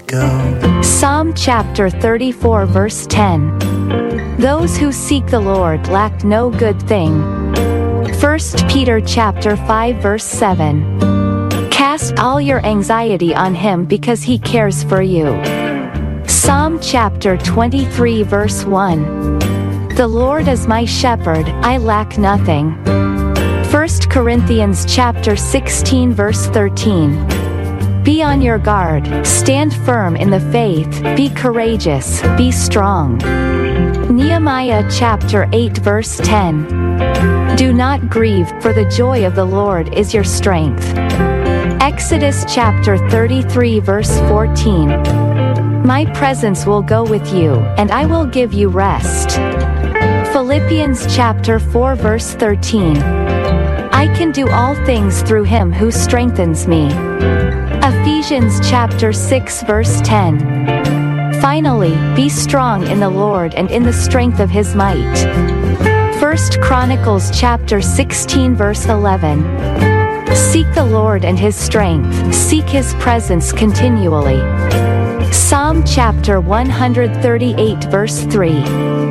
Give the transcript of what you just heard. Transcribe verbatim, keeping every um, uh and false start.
go. Psalm chapter thirty-four verse ten. Those who seek the Lord lack no good thing. First Peter chapter five verse seven. Cast all your anxiety on him because he cares for you. Psalm chapter twenty-three verse one. The Lord is my shepherd, I lack nothing. First Corinthians chapter sixteen verse thirteen. Be on your guard, stand firm in the faith, be courageous, be strong. Nehemiah chapter eight verse ten. Do not grieve, for the joy of the Lord is your strength. Exodus chapter thirty-three verse fourteen. My presence will go with you, and I will give you rest. Philippians chapter four verse thirteen. I can do all things through him who strengthens me. Ephesians chapter six verse ten. Finally, be strong in the Lord and in the strength of his might. First Chronicles chapter sixteen verse eleven. Seek the Lord and his strength, seek his presence continually. Psalm chapter one hundred thirty-eight verse three.